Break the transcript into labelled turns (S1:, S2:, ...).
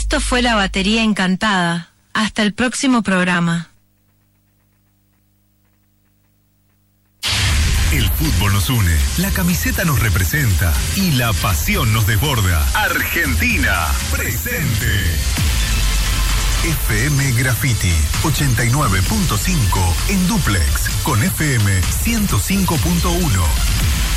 S1: Esto fue La Batería Encantada. Hasta el próximo programa.
S2: El fútbol nos une, la camiseta nos representa y la pasión nos desborda. Argentina, presente. FM Graffiti 89.5 en dúplex con FM 105.1.